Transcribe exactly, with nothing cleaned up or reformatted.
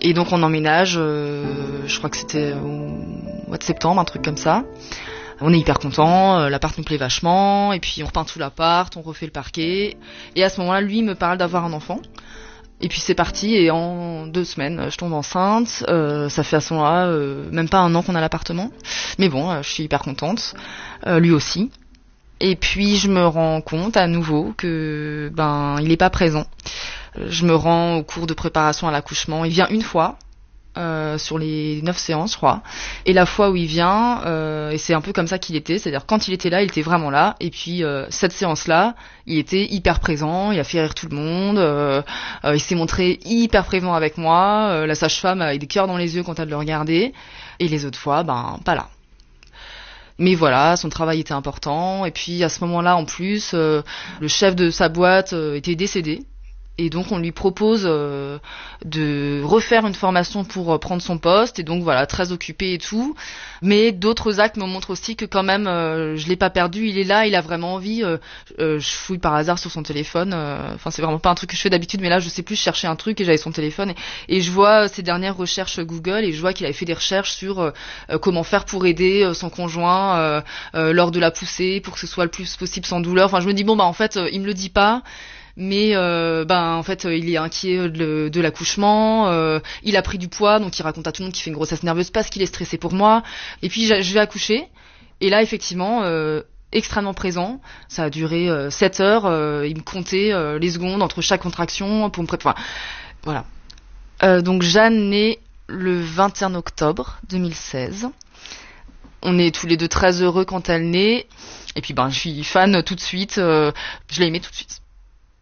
Et donc on emménage, euh, je crois que c'était au mois de septembre, un truc comme ça. On est hyper contents, euh, l'appart nous plaît vachement, et puis on repeint tout l'appart, on refait le parquet. Et à ce moment-là, lui me parle d'avoir un enfant. Et puis c'est parti, et en deux semaines, je tombe enceinte. Euh, ça fait à ce moment-là euh, même pas un an qu'on a l'appartement. Mais bon, euh, je suis hyper contente, euh, lui aussi. Et puis je me rends compte à nouveau que ben il est pas présent. Je me rends au cours de préparation à l'accouchement. Il vient une fois. Euh, sur les neuf séances, je crois. Et la fois où il vient, euh, et c'est un peu comme ça qu'il était, c'est-à-dire quand il était là, il était vraiment là. Et puis euh, cette séance-là, il était hyper présent, il a fait rire tout le monde, euh, euh, il s'est montré hyper présent avec moi. Euh, la sage-femme avait des cœurs dans les yeux quand elle le regardait. Et les autres fois, ben pas là. Mais voilà, son travail était important. Et puis à ce moment-là, en plus, euh, le chef de sa boîte euh, était décédé. Et donc on lui propose euh, de refaire une formation pour euh, prendre son poste, et donc voilà, très occupé et tout. Mais d'autres actes me montrent aussi que quand même euh, je l'ai pas perdu, il est là, il a vraiment envie. Euh, euh, je fouille par hasard sur son téléphone, enfin euh, c'est vraiment pas un truc que je fais d'habitude, mais là je sais plus, je cherchais un truc et j'avais son téléphone, et, et je vois ses dernières recherches Google, et je vois qu'il avait fait des recherches sur euh, euh, comment faire pour aider euh, son conjoint euh, euh, lors de la poussée, pour que ce soit le plus possible sans douleur. Enfin je me dis bon bah en fait euh, il me le dit pas. Mais euh, ben en fait il est inquiet de, de l'accouchement, euh, il a pris du poids, donc il raconte à tout le monde qu'il fait une grossesse nerveuse parce qu'il est stressé pour moi. Et puis je vais accoucher, et là effectivement euh, extrêmement présent. Ça a duré euh, sept heures, euh, il me comptait euh, les secondes entre chaque contraction pour me préparer. Enfin, voilà. Euh, donc Jeanne naît le vingt et un octobre deux mille seize. On est tous les deux très heureux quand elle naît. Et puis ben je suis fan tout de suite, euh, je l'ai aimée tout de suite.